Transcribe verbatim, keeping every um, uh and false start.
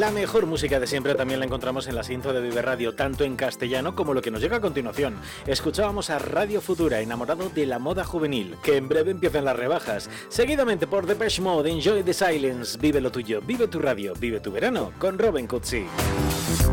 La mejor música de siempre también la encontramos en la sintonía de Vive Radio, tanto en castellano como lo que nos llega a continuación. Escuchábamos a Radio Futura, enamorado de la moda juvenil, que en breve empiezan las rebajas. Seguidamente por Depeche Mode, Enjoy the Silence, vive lo tuyo, vive tu radio, vive tu verano, con Robin Cutsi.